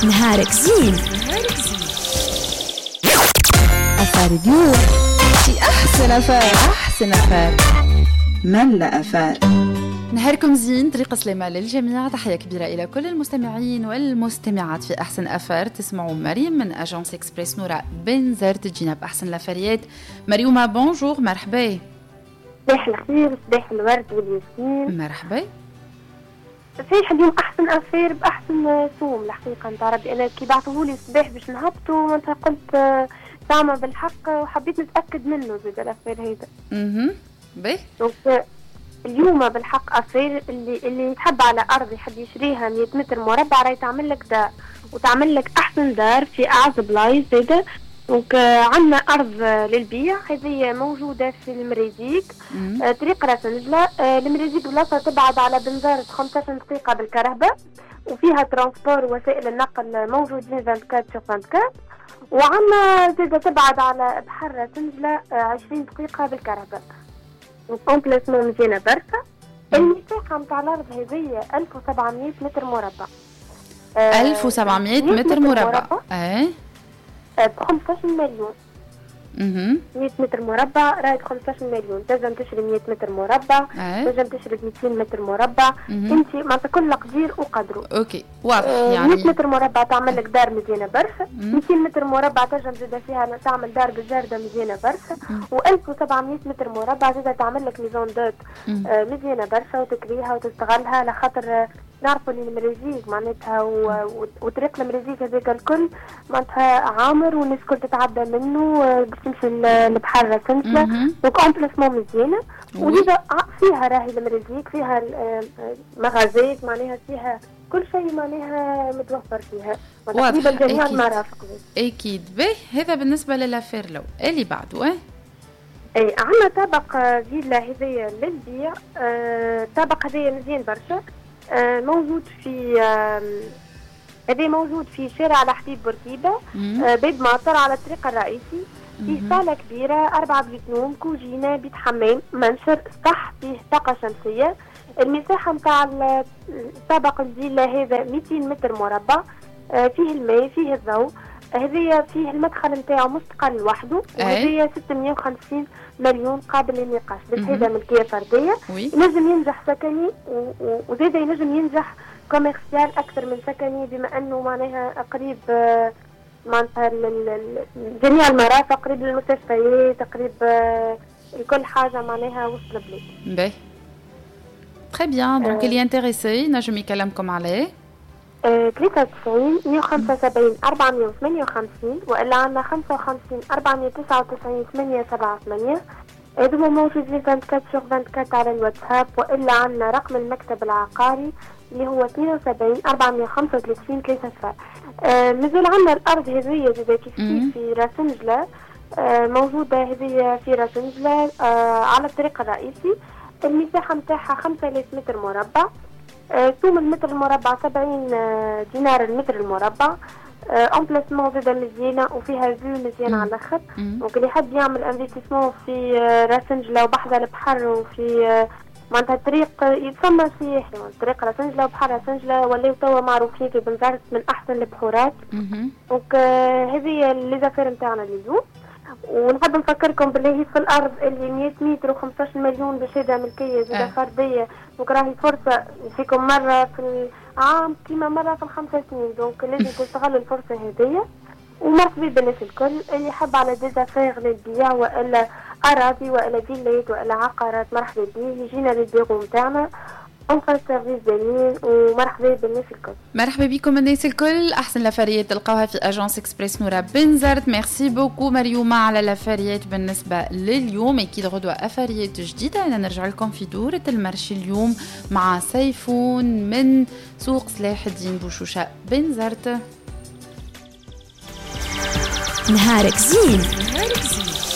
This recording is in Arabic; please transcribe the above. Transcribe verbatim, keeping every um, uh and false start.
نهارك زين. أفار اليوم في أحسن أفار. أحسن أفار ملا أفار. نهاركم زين، طريقة سلامة للجميع. تحية كبيرة إلى كل المستمعين والمستمعات في أحسن أفار. تسمعوا مريم من أجانس إكسبريس نورا بنزرت تجينا بأحسن الأفاريات. مريومة بونجور، مرحبا. صباح الخير، صباح الورد والياسمين. مرحبا. صحيح اليوم أحسن أفار بأحسن سوم الحقيقة. نتاع ربي أنا كي بعثوهولي الصباح باش نهبطوا وانت قلت تعمل بالحق وحبيت نتأكد منه زاد الأفار هيدا. اها باهي. دونك اليوم بالحق أفار اللي اللي يتحب على أرض يحب يشريها مية متر مربع راهي تعمل لك دار وتعمل لك أحسن دار في أعز بلايص زاده. دونك عندنا أرض للبيع، هذه موجودة في المريزيق آه، طريق راس نجلة. آه، المريزيق بلاصة تبعد على بنزرت خمسة عشر دقيقة بالكرهبة، وفيها ترانسبور وسائل النقل موجودين أربعة وعشرين ساعة أربعة وعشرين. وعندنا زادة تبعد على بحر راس نجلة آه، عشرين دقيقة بالكرهبة. كومبلسمون مزيانة برشا. المساحة متاع الأرض هذه ألف وسبعمية متر مربع. آه، ألف وسبعمية متر مربع. ايه بخمسطاش مليون. اها مية متر مربع راهي بخمسطاش مليون. تنجم تشري مية متر مربع، تنجم تشري ميتين متر مربع. انت معناتها كل قدير وقدره. اوكي واضح. آه يعني مية متر مربع تعمل لك دار مزيانه برشا، ميتين متر مربع تنجم زاد فيها تعمل دار بالجردة مزيانه برشا، وألف وسبعمية متر مربع زاد تعمل لك ميزون دوت آه مزيانه برشا وتكريها وتستغلها. على خاطر نعرفوا اللي المريزيق معناتها وطريق المريزيق هذاك الكل معناتها عامر والناس كل تتعدى منه باش تمشي لبحر راس نجلة. دونك كومبلسمون مزيانه. وزيدا فيها راهي المريزيق فيها مغازات معناها فيها كل شيء معناها متوفر فيها تقريبا جميع المرافق. اكيد. به هذا بالنسبه للافير. لو اللي بعده اه اي عندنا طابق فيلا هذيا للبيع. آه طابق هذيا مزيان برشا. آه موجود في هذا آه موجود في شارع الحبيب بورقيبه آه باب ماطر على الطريق الرئيسي. فيه صالة كبيرة، أربعة بيوت نوم، كوجينة، بيت حمام، منشر، سطح، فيه طاقة شمسية. المساحة متاع الطابق الفيلا هذا ميتين متر مربع. آه فيه الماء، فيه الضوء. هذه فيه المدخل نتاعو مستقل لوحده. وهذه ستمية وخمسين مليون قابل للنقاش. بس هذا ملكية فردية. ينجم ينجح سكني وزيدا ينجم ينجح كوميرسيال أكثر من سكني، بما أنه معناها قريب معناتها جميع المرافق، قريب للمستشفيات، قريب لكل حاجة معناها وسط البلاد. باهي تري بيان. دونك اللي انتريسي نجم يكلمكم عليه ثلاثة وتسعين مية وخمسة وسبعين أربعمية وثمانية وخمسين، وإلا عندنا خمسة وخمسين أربعمية وتسعة وتسعين ثمانية سبعة ثمانية. هذوما موجودين أربعة وعشرين ساعة أربعة وعشرين على الواتساب، وإلا عندنا رقم المكتب العقاري اللي هو اثنين وسبعين أربعمية وخمسة وثلاثين ثلاثة صفر. آه مازال عندنا الأرض هذه زي كيف في راس نجلة. آه موجودة هذه في راس نجلة آه على الطريق الرئيسي. المساحة متاعها خمسة آلاف متر مربع. ثمن المتر المربع سبعين دينار المتر المربع. امبلاسمون زاده مزيانه وفيها فيو مزيان على الاخر. دونك اللي يحب يعمل انفستيسمون في راس نجلة وبحذا البحر وفي معناتها طريق يتسمى سياحي، طريق راس نجلة وبحر راس نجلة ولاو توا معروفين في بنزرت من احسن البحورات. دونك هذه لي زافير نتاعنا اليوم. ونحب نفكركم بالله في الارض اللي مية متر وخمسطاش مليون بشهاده ملكيه زاده فرديه. دونك راهي فرصه فيكم مره في العام كيما مره في الخمسة سنين. دونك لازم تستغلوا الفرصه هذه. ومرحبا بالناس الكل اللي يحب على ديزافير للبيع والا اراضي والا فيلات والا عقارات، مرحبا بيه يجينا للبيرو نتاعنا أنقل سيرفيس جميل. ومرحبا بالناس الكل. مرحبا بكم الناس الكل. أحسن لافاريات تلقاوها في أجانس إكسبريس نورا بنزرت. ميرسي بوكو مريومة على لافاريات بالنسبة لليوم. أكيد غدوة أفاريات جديدة. أنا نرجع لكم في دورة المرشي اليوم مع سيفون من سوق سلاح الدين بوشوشة بنزرت. نهارك زين. نهارك زين.